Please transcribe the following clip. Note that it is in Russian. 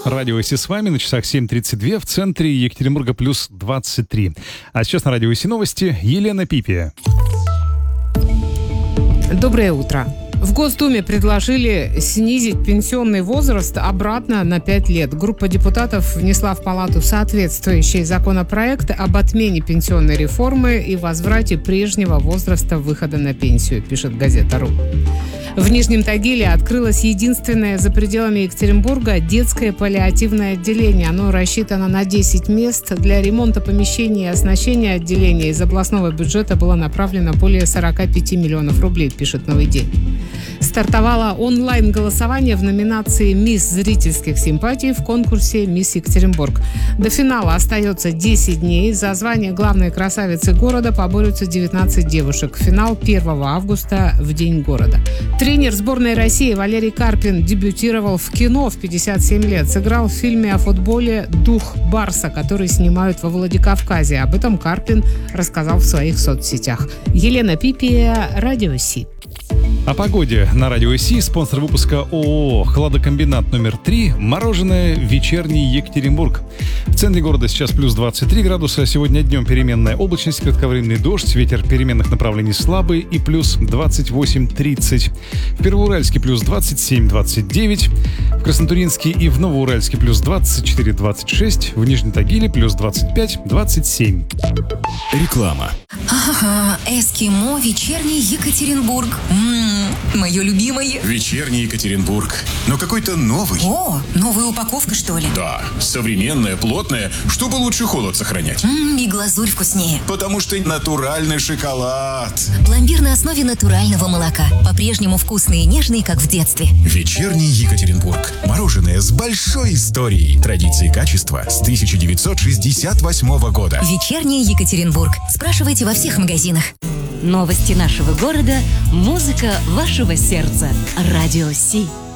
Радио Си с вами, на часах 7:32, в центре Екатеринбурга плюс 23. А сейчас на Радио Си новости Елена Пипия. Доброе утро. В Госдуме предложили снизить пенсионный возраст обратно на 5 лет. Группа депутатов внесла в Палату соответствующий законопроект об отмене пенсионной реформы и возврате прежнего возраста выхода на пенсию, пишет газета.ру. В Нижнем Тагиле открылось единственное за пределами Екатеринбурга детское паллиативное отделение. Оно рассчитано на 10 мест. Для ремонта помещений и оснащения отделения из областного бюджета было направлено более 45 миллионов рублей, пишет «Новый день». Стартовало онлайн-голосование в номинации «Мисс зрительских симпатий» в конкурсе «Мисс Екатеринбург». До финала остается 10 дней. За звание главной красавицы города поборются 19 девушек. Финал 1 августа в День города. Тренер сборной России Валерий Карпин дебютировал в кино в 57 лет. Сыграл в фильме о футболе «Дух Барса», который снимают во Владикавказе. Об этом Карпин рассказал в своих соцсетях. Елена Пипия, Радио Си. О погоде на Радио Си. Спонсор выпуска ООО «Хладокомбинат номер 3». Мороженое «Вечерний Екатеринбург». В центре города сейчас плюс 23 градуса. Сегодня днем переменная облачность, кратковременный дождь, ветер переменных направлений слабый и плюс 28-30. В Первоуральске плюс 27-29. В Краснотурьинске и в Новоуральске плюс 24-26. В Нижнем Тагиле плюс 25-27. Реклама. Ага, эскимо «Вечерний Екатеринбург». Мое любимое. Вечерний Екатеринбург. Но какой-то новый. О, новая упаковка, что ли? Да, современная, плотная, чтобы лучше холод сохранять. И глазурь вкуснее. Потому что натуральный шоколад. Пломбир на основе натурального молока. По-прежнему вкусный и нежный, как в детстве. Вечерний Екатеринбург. Мороженое с большой историей. Традиции качества с 1968 года. Вечерний Екатеринбург. Спрашивайте во всех магазинах. Новости нашего города, музыка вашего сердца. Радио Си.